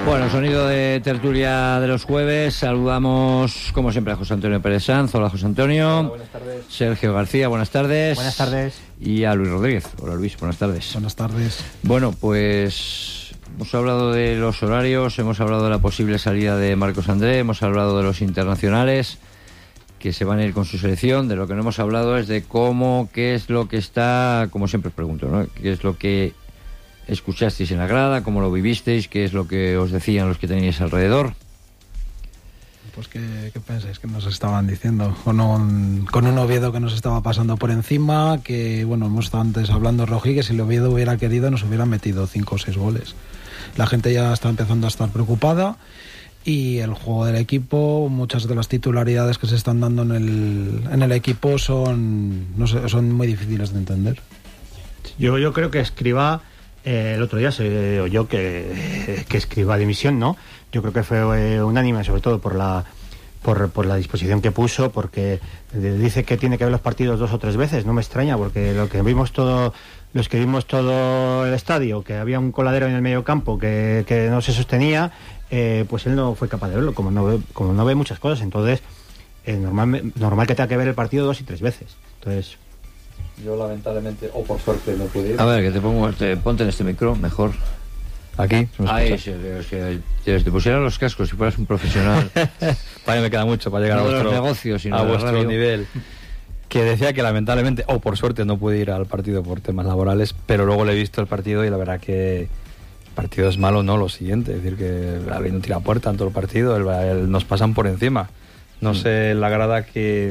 Bueno, sonido de tertulia de los jueves. Saludamos, como siempre, a José Antonio Pérez Sanz. Hola, José Antonio. Hola, buenas tardes. Sergio García, buenas tardes. Buenas tardes. Y a Luis Rodríguez. Hola, Luis, buenas tardes. Buenas tardes. Bueno, pues hemos hablado de los horarios, hemos hablado de la posible salida de Marcos André, hemos hablado de los internacionales que se van a ir con su selección. De lo que no hemos hablado es de qué es lo que está, como siempre pregunto, ¿no? ¿Qué es lo que escuchasteis en la grada? ¿Cómo lo vivisteis? ¿Qué es lo que os decían los que teníais alrededor? Pues ¿qué pensáis que nos estaban diciendo? Con un Oviedo que nos estaba pasando por encima, que bueno, hemos estado antes hablando, Rojí, que si el Oviedo hubiera querido nos hubiera metido 5 o 6 goles. La gente ya está empezando a estar preocupada y el juego del equipo, muchas de las titularidades que se están dando en el equipo son muy difíciles de entender. Yo creo que Escribá, el otro día se oyó que Escribá dimisión, ¿no? Yo creo que fue unánime, sobre todo por la disposición que puso, porque dice que tiene que ver los partidos 2 o 3 veces. No me extraña, porque los que vimos todo el estadio, que había un coladero en el medio campo que no se sostenía, pues él no fue capaz de verlo, como no ve muchas cosas. Entonces normal que tenga que ver el partido 2 y 3 veces. Entonces yo lamentablemente, o por suerte, no pude ir. A ver, que ponte en este micro mejor. Aquí. Ahí, si te pusieran los cascos, si fueras un profesional. Vaya, me queda mucho para llegar a vuestro negocios, a vuestro nivel. Que decía que lamentablemente, o por suerte, no pude ir al partido por temas laborales, pero luego le he visto el partido y la verdad que el partido es malo, no lo siguiente. Es decir, que había un tirapuerta en todo el partido, nos pasan por encima. No sé la grada que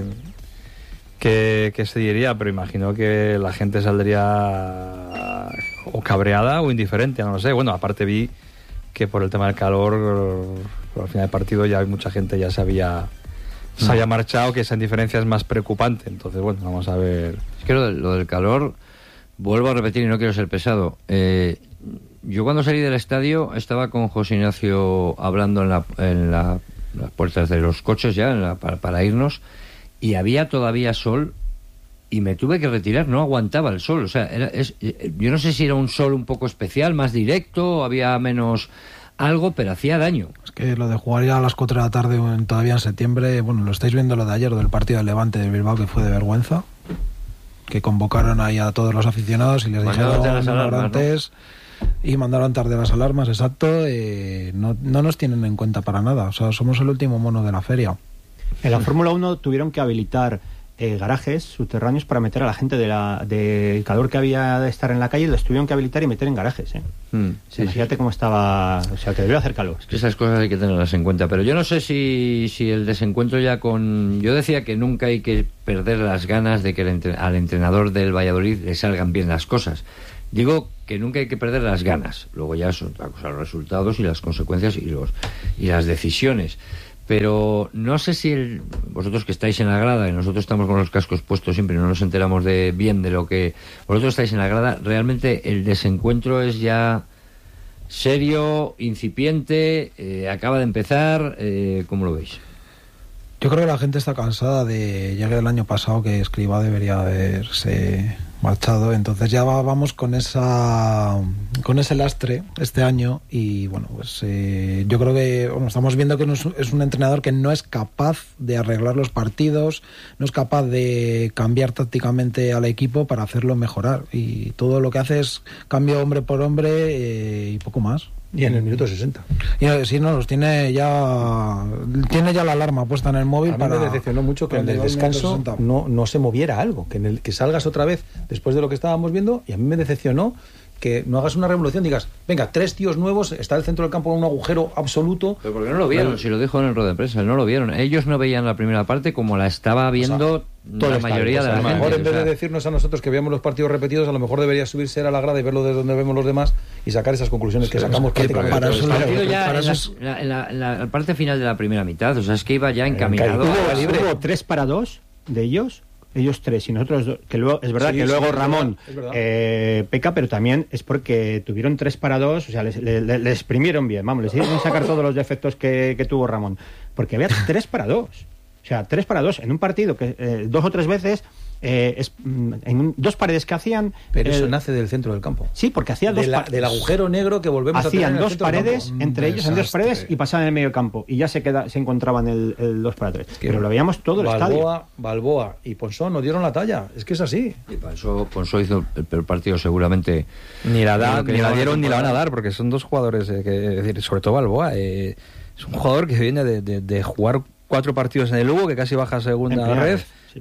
se diría, pero imagino que la gente saldría o cabreada o indiferente, no lo sé. Bueno, aparte vi que por el tema del calor, al final del partido ya hay mucha gente ya se había marchado, que esa indiferencia es más preocupante. Entonces, bueno, vamos a ver. Es que lo del calor, vuelvo a repetir y no quiero ser pesado. Yo cuando salí del estadio estaba con José Ignacio hablando en las puertas de los coches ya para irnos, y había todavía sol y me tuve que retirar, no aguantaba el sol. O sea, yo no sé si era un sol un poco especial, más directo, había menos algo, pero hacía daño. Es que lo de jugar ya a las 4 de la tarde todavía en septiembre, bueno, lo estáis viendo lo de ayer del partido del Levante de Bilbao, que fue de vergüenza, que convocaron ahí a todos los aficionados y les dijeron antes, ¿no? Y mandaron tarde las alarmas, exacto. No nos tienen en cuenta para nada, o sea, somos el último mono de la feria. En la Fórmula 1 tuvieron que habilitar garajes subterráneos para meter a la gente del calor que había de estar en la calle, los tuvieron que habilitar y meter en garajes. Sí, fíjate cómo estaba, o sea, que debió hacer calor. Es que esas cosas hay que tenerlas en cuenta, pero yo no sé si el desencuentro ya yo decía que nunca hay que perder las ganas de que al entrenador del Valladolid le salgan bien las cosas. Digo que nunca hay que perder las ganas, luego ya son otra cosa, los resultados y las consecuencias y las decisiones. Pero no sé si vosotros que estáis en la grada, y nosotros estamos con los cascos puestos siempre y no nos enteramos bien de lo que vosotros estáis en la grada, realmente el desencuentro es ya serio, incipiente, acaba de empezar. ¿Cómo lo veis? Yo creo que la gente está cansada ya que el año pasado que Escribá debería haberse marchado, entonces ya vamos con ese lastre este año y bueno, pues yo creo que estamos viendo que es un entrenador que no es capaz de arreglar los partidos, no es capaz de cambiar tácticamente al equipo para hacerlo mejorar, y todo lo que hace es cambio hombre por hombre y poco más. Y en el minuto 60. Y sí, no, tiene ya la alarma puesta en el móvil. A mí me decepcionó mucho que en el descanso no se moviera algo, que salgas otra vez después de lo que estábamos viendo, y a mí me decepcionó que no hagas una revolución, digas, venga, 3 tíos nuevos, está el centro del campo en un agujero absoluto. Pero porque no lo vieron, si lo dijo en el rueda de prensa, no lo vieron. Ellos no veían la primera parte como la estaba viendo la mayoría de la gente. A lo mejor en vez de decirnos a nosotros que veamos los partidos repetidos, a lo mejor debería subirse a la grada y verlo desde donde vemos los demás y sacar esas conclusiones que sacamos prácticamente. Para eso en la parte final de la primera mitad, o sea, es que iba ya encaminado. Hubo 3 para 2 de ellos 3 y nosotros 2, que luego es verdad que luego Ramón peca, pero también es porque tuvieron 3 para 2, o sea, le exprimieron bien, vamos, les hicieron sacar todos los defectos que tuvo Ramón, porque había 3 para 2. O sea, 3 para 2 en un partido que 2 o 3 veces en dos paredes que hacían. Pero eso nace del centro del campo. Sí, porque hacía del agujero negro que volvemos a tener. Hacían dos paredes, entre ellos en dos paredes, y pasaban en el medio del campo. Y ya se encontraban el 2-3. Pero lo veíamos todo el estadio. Balboa y Ponsó nos dieron la talla. Es que es así. Y Ponsó hizo el peor partido seguramente. Ni la dieron ni la van a dar, porque son dos jugadores, es decir, sobre todo Balboa. Es un jugador que viene de jugar 4 partidos en el Lugo, que casi baja a segunda red.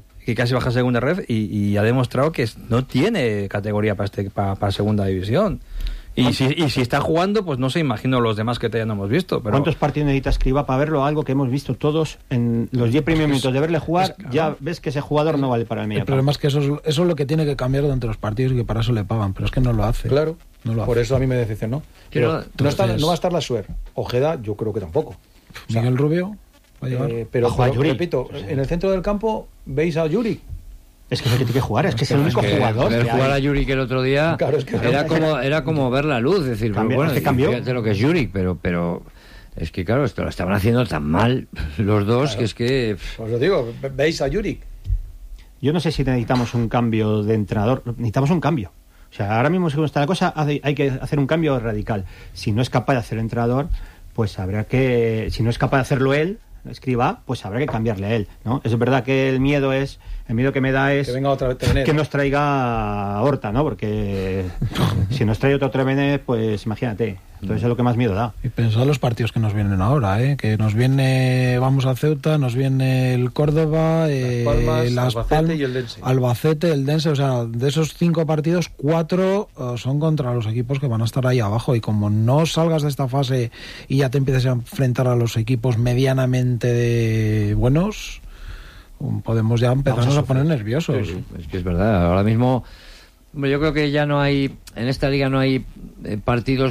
Y ha demostrado que no tiene categoría para segunda división. Y si está jugando, pues no sé, imagino los demás que ya no hemos visto. Pero... ¿Cuántos partidos necesita Escribá para verlo? Algo que hemos visto todos en los 10 primeros minutos de verle jugar, ya ves que ese jugador no vale para el medio. El problema es que eso es lo que tiene que cambiar durante los partidos y que para eso le pagan, pero es que no lo hace. Claro, no lo hace. Por eso a mí me decepcionó. No va a estar la Suer. Ojeda, yo creo que tampoco. O sea, Miguel Rubio va a llegar. Pero repito, en el centro del campo veis a Yuri. Es que tiene que jugar, es que es el único jugador. Ver jugar a Juric el otro día, claro, es que era como ver la luz, es decir, bueno, fíjate lo que es Juric, pero es que claro, esto lo estaban haciendo tan mal los dos, claro. Que es que... Os lo digo, veis a Juric. Yo no sé si necesitamos un cambio de entrenador, necesitamos un cambio. O sea, ahora mismo según está la cosa, hay que hacer un cambio radical. Si no es capaz de hacer el entrenador, pues habrá que... Si no es capaz de hacerlo él, Escribá, pues habrá que cambiarle a él, ¿no? Es verdad que el miedo que me da es que venga otra vez que nos traiga Horta, ¿no? Porque si nos trae otro Trevenez, pues imagínate. Entonces es lo que más miedo da. Y pensad los partidos que nos vienen ahora, que nos viene, vamos a Ceuta, nos viene el Córdoba, Albacete y el Dense. Albacete, el Dense, o sea, de esos 5 partidos, 4 son contra los equipos que van a estar ahí abajo, y como no salgas de esta fase y ya te empieces a enfrentar a los equipos medianamente buenos, podemos ya empezarnos a poner nerviosos. Sí, es que es verdad, ahora mismo yo creo que ya no hay, en esta liga no hay partidos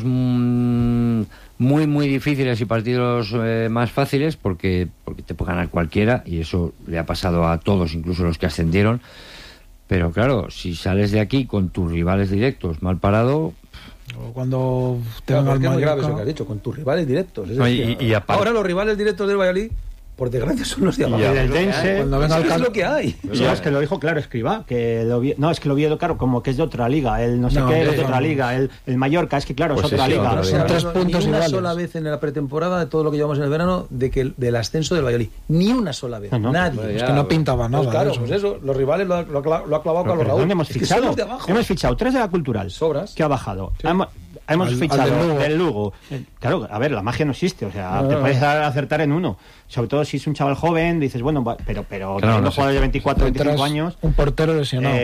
muy muy difíciles y partidos más fáciles, porque te puede ganar cualquiera, y eso le ha pasado a todos, incluso los que ascendieron. Pero claro, si sales de aquí con tus rivales directos mal parado, o cuando te van al Mallorca, es muy grave eso Mallorca, que has dicho, con tus rivales directos. No, y ahora los rivales directos del Valladolid, por desgracia, son los de abajo. El Dense, cuando venga es lo que hay. Es que lo dijo claro Escribá, que es que lo vi claro, como que es de otra liga, el no sé qué es de otra liga, el Mallorca, es que claro, pues es otra liga. No se ha 3 puntos ni una sola vez en la pretemporada de todo lo que llevamos en el verano del ascenso del Valladolid. Ni una sola vez. Nadie. Pues es que no pintaba nada. Pues claro, pues eso, los rivales lo ha clavado Carlos Raúl. Hemos fichado 3 de la Cultural, Sobras, que ha bajado. Sí. Hemos fichado del Lugo. Claro, a ver, la magia no existe, o sea, te puedes acertar en uno. Sobre todo si es un chaval joven, dices, bueno, pero claro, no jugadores de 24, 25 años. Un portero lesionado.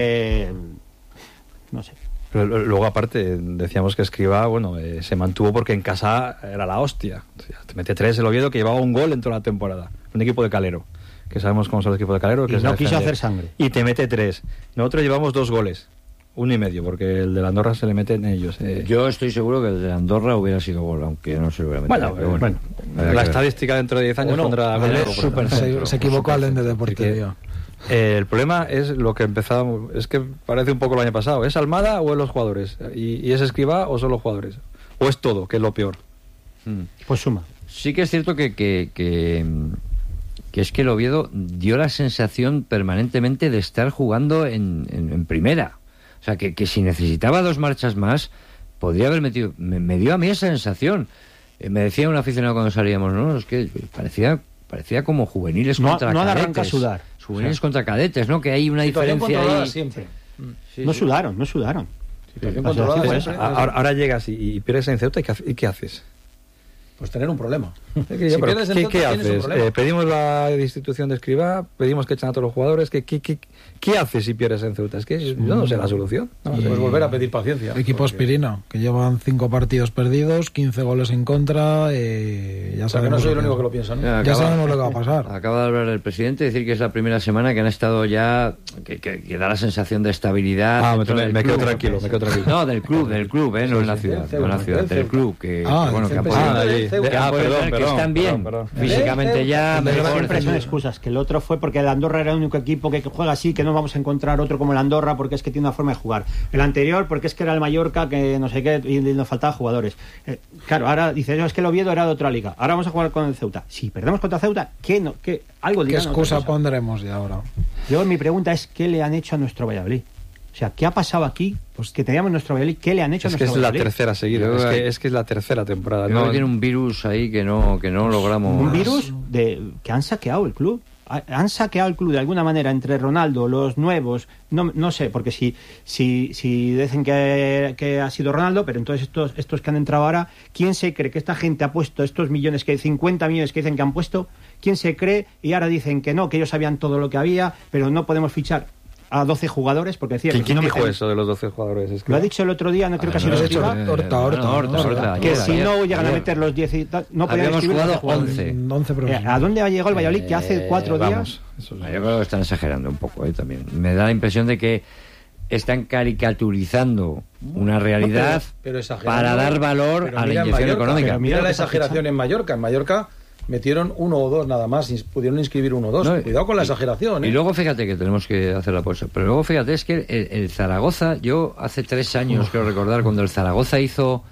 No sé. Pero luego, aparte, decíamos que Escribá, se mantuvo porque en casa era la hostia. O sea, te mete 3 el Oviedo, que llevaba un gol en toda la temporada. Un equipo de Calero, que sabemos cómo son los equipos de Calero. Que y no quiso hacer sangre. Y te mete 3. Nosotros llevamos 2 goles. 1,5, porque el de la Andorra se le mete en ellos. Yo estoy seguro que el de la Andorra hubiera sido gol, aunque no se lo hubiera metido. Bueno, la estadística dentro de 10 años pondrá goles. Se equivocó al ende de portería. El problema es lo que empezamos, es que parece un poco el año pasado. ¿Es Almada o es los jugadores? ¿Y es Escribá o son los jugadores? ¿O es todo, que es lo peor? Pues suma. Sí que es cierto que es que el Oviedo dio la sensación permanentemente de estar jugando en primera. O sea, que si necesitaba 2 marchas más, podría haber metido... Me dio a mí esa sensación. Me decía un aficionado cuando salíamos, ¿no? Es que parecía como juveniles contra cadetes. No arranca a sudar. Juveniles contra cadetes, ¿no? Que hay una diferencia ahí. Siempre. Sí, no sudaron. Ahora llegas y pierdes en Ceuta, ¿y qué haces? Pues tener un problema. ¿Qué haces? Pedimos la destitución de Escribá, pedimos que echen a todos los jugadores. ¿Qué haces si pierdes en Ceuta? Es que yo no sé la solución. Pues volver a pedir paciencia. Equipo Aspirina, que llevan 5 partidos perdidos, 15 goles en contra. Ya sabemos, que no soy el único que lo piensa, ¿no? Ya sabemos lo que va a pasar. Acaba de hablar el presidente, decir que es la primera semana que han estado ya, que da la sensación de estabilidad. Me quedo tranquilo. No, del club, no en la ciudad. Del club, que han podido... Que están bien físicamente ya. Siempre son excusas, que el otro fue porque el Andorra era el único equipo que juega así, que no vamos a encontrar otro como el Andorra porque es que tiene una forma de jugar. El anterior porque es que era el Mallorca, que no sé qué, y nos faltaban jugadores. Claro, ahora dice, no, es que el Oviedo era de otra liga, ahora vamos a jugar con el Ceuta. Si perdemos contra Ceuta, ¿qué excusa pondremos de ahora? Yo mi pregunta es, ¿qué le han hecho a nuestro Valladolid? O sea, ¿qué ha pasado aquí? Pues que teníamos nuestro Valladolid, ¿qué le han hecho a nuestro Valladolid? Es que es la tercera seguida, es que es la tercera temporada. Creo que tiene un virus ahí que no logramos... Un virus que han saqueado el club. Han saqueado el club de alguna manera entre Ronaldo, los nuevos, no sé, porque si dicen que ha sido Ronaldo, pero entonces estos que han entrado ahora, ¿quién se cree que esta gente ha puesto estos millones, 50 millones que dicen que han puesto? ¿Quién se cree? Y ahora dicen que no, que ellos sabían todo lo que había, pero no podemos fichar a 12 jugadores, porque decía... ¿Quién dijo eso de los 12 jugadores? Es que... Lo ha dicho el otro día, no creo que ha sido Escribá. Horta. Que si no llegan a meter los 10 y tal, no podían escribir jugado 11. ¿A dónde ha llegado el Valladolid que hace 4 días? Yo creo que están exagerando un poco también. Me da la impresión de que están caricaturizando una realidad pero para dar valor a la inyección económica. Mira la exageración en Mallorca. En Mallorca metieron 1 o 2 nada más, pudieron inscribir 1 o 2. Cuidado con la exageración. Y luego fíjate que tenemos que hacer la pausa. Pero luego fíjate, es que el Zaragoza, yo hace 3 años, creo recordar, cuando el Zaragoza hizo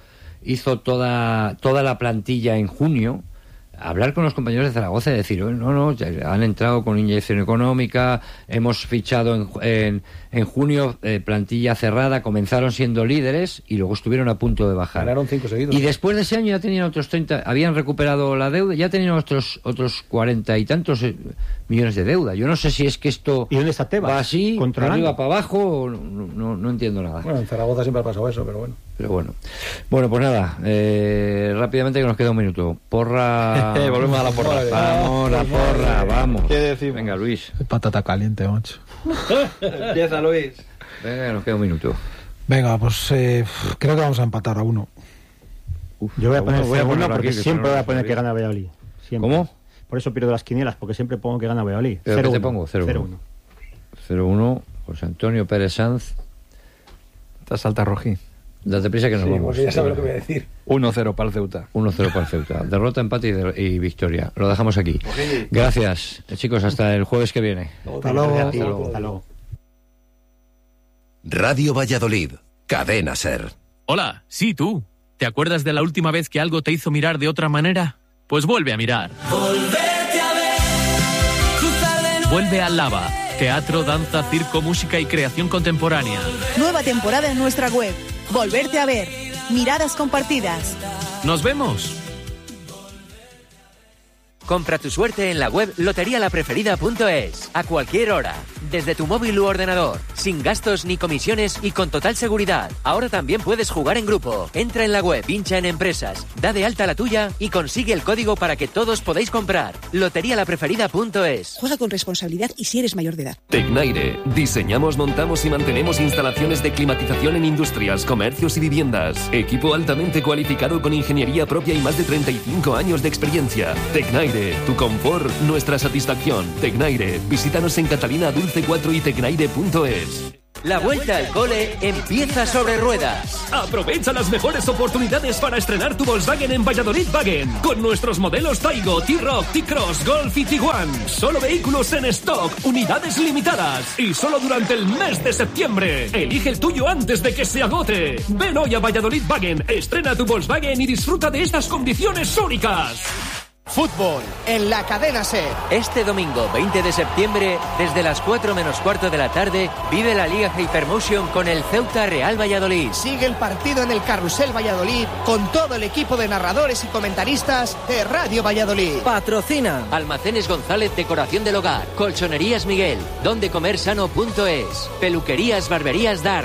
toda la plantilla en junio, hablar con los compañeros de Zaragoza y decir, no, han entrado con inyección económica, hemos fichado en junio, plantilla cerrada, comenzaron siendo líderes y luego estuvieron a punto de bajar. Ganaron 5 seguidos. Y después de ese año ya tenían otros 30, habían recuperado la deuda, ya tenían otros 40 y tantos millones de deuda. Yo no sé si es que esto ¿y dónde está Tebas? Va así, para arriba, para abajo, no entiendo nada. Bueno, en Zaragoza siempre ha pasado eso, pero bueno. Bueno, pues nada, rápidamente que nos queda un minuto. Porra. Volvemos a la porra. Vamos, la porra, vamos. ¿Qué decimos? Venga, Luis. Patata caliente, macho. Empieza, Luis. Venga, nos queda un minuto. Venga, pues creo que vamos a empatar a 1. Yo voy a poner 0-1 porque aquí, siempre voy a poner que gana Valladolid. Siempre. ¿Cómo? Por eso pierdo las quinielas, porque siempre pongo que gana Valladolid. ¿Pero qué te pongo? 0-1. 0-1, José Antonio Pérez Sanz. Estás salta rojí. Date prisa que nos vamos. Porque ya sabes lo que voy a decir. 1-0 para el Ceuta. 1-0 para el Ceuta. Derrota, empate y victoria. Lo dejamos aquí. Gracias, chicos. Hasta el jueves que viene. Hasta luego. Hasta luego. Radio Valladolid. Cadena SER. Hola, sí, tú. ¿Te acuerdas de la última vez que algo te hizo mirar de otra manera? Pues vuelve a mirar. Volverte a ver. Vuelve a Lava. Teatro, danza, circo, música y creación contemporánea. Nueva temporada en nuestra web. Volverte a ver. Miradas compartidas. ¡Nos vemos! Compra tu suerte en la web loterialapreferida.es. A cualquier hora, desde tu móvil u ordenador, sin gastos ni comisiones y con total seguridad. Ahora también puedes jugar en grupo. Entra en la web, pincha en empresas, da de alta la tuya y consigue el código para que todos podáis comprar. Loterialapreferida.es. Juega con responsabilidad y si eres mayor de edad. Tecnaire. Diseñamos, montamos y mantenemos instalaciones de climatización en industrias, comercios y viviendas. Equipo altamente cualificado con ingeniería propia y más de 35 años de experiencia. Tecnaire. Tu confort, nuestra satisfacción. Tecnaire. Visítanos en Catalina Dulce 4 y tecnaire.es. La vuelta al cole empieza sobre ruedas. Aprovecha las mejores oportunidades para estrenar tu Volkswagen en Valladolid Wagen. Con nuestros modelos Taigo, T-Roc, T-Cross, Golf y Tiguan. Solo vehículos en stock, unidades limitadas. Y solo durante el mes de septiembre. Elige el tuyo antes de que se agote. Ven hoy a Valladolid Wagen, estrena tu Volkswagen y disfruta de estas condiciones únicas. Fútbol en la cadena SER. Este domingo 20 de septiembre, desde las 4 menos cuarto de la tarde, vive la Liga Hypermotion con el Ceuta Real Valladolid. Sigue el partido en el Carrusel Valladolid con todo el equipo de narradores y comentaristas de Radio Valladolid. Patrocina Almacenes González, decoración del hogar, Colchonerías Miguel, dondecomersano.es, Peluquerías Barberías Dar.